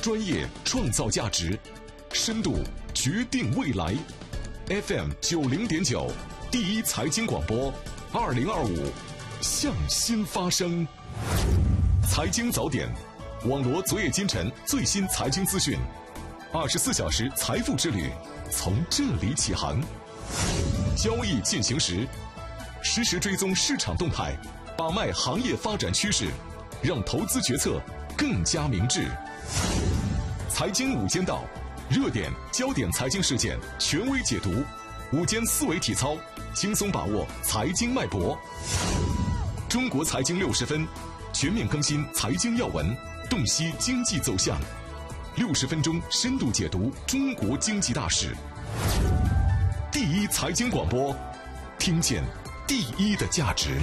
专业创造价值，深度决定未来。FM 90.9，第一财经广播，2025向新发声。财经早点，网罗昨夜今晨最新财经资讯，24小时财富之旅从这里起航。交易进行时，实时追踪市场动态，把脉行业发展趋势，让投资决策更加明智。财经午间道，热点焦点财经事件权威解读，午间思维体操，轻松把握财经脉搏。中国财经60分，全面更新财经要闻，洞悉经济走向。60分钟深度解读中国经济大事。第一财经广播，听见第一的价值。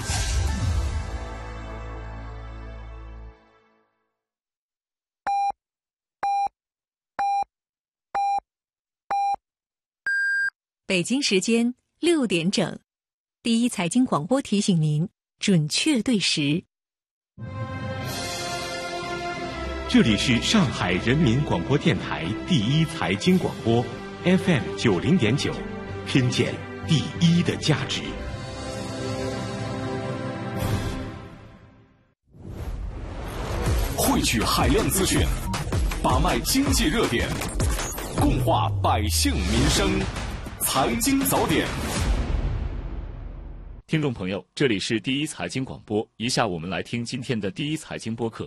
北京时间6点整，第一财经广播提醒您准确对时。 这里是上海人民广播电台第一财经广播 FM 90.9，听见第一的价值。 汇聚海量资讯，把脉经济热点，共话百姓民生。财经早点， 听众朋友，这里是第一财经广播，以下我们来听今天的第一财经播客。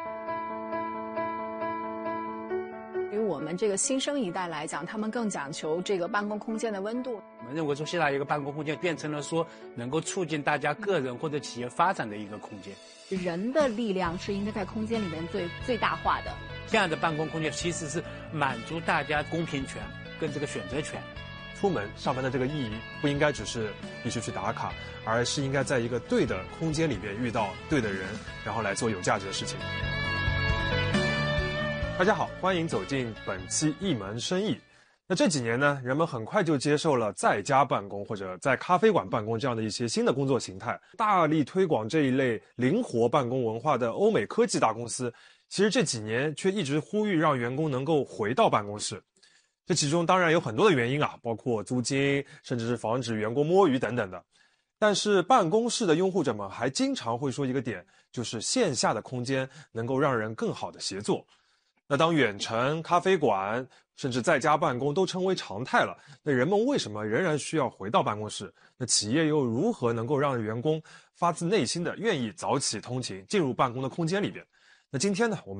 对于我们这个新生一代来讲，他们更讲求这个办公空间的温度。 我们认为说，现在一个办公空间变成了说能够促进大家个人或者企业发展的一个空间。 人的力量是应该在空间里面最大化的。 这样的办公空间其实是满足大家公平权跟这个选择权。 出门上班的这个意义不应该只是必须去打卡，而是应该在一个对的空间里面遇到对的人，然后来做有价值的事情。大家好，欢迎走进本期一门生意。那这几年呢，人们很快就接受了在家办公或者在咖啡馆办公这样的一些新的工作形态。大力推广这一类灵活办公文化的欧美科技大公司，其实这几年却一直呼吁让员工能够回到办公室。这其中当然有很多的原因啊，包括租金，甚至是防止员工摸鱼等等的。但是办公室的拥护者们还经常会说一个点，就是线下的空间能够让人更好的协作。那当远程、咖啡馆甚至在家办公都成为常态了，那人们为什么仍然需要回到办公室？那企业又如何能够让员工发自内心的愿意早起通勤进入办公的空间里边？那今天呢，我们